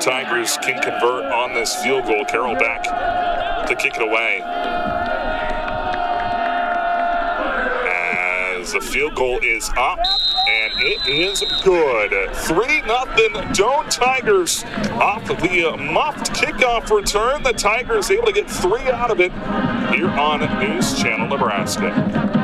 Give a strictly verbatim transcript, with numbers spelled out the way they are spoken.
Tigers can convert on this field goal. Carroll back to kick it away. As the field goal is up, and it is good. three nothing Doane Tigers off the muffed kickoff return. The Tigers able to get three out of it here on News Channel Nebraska.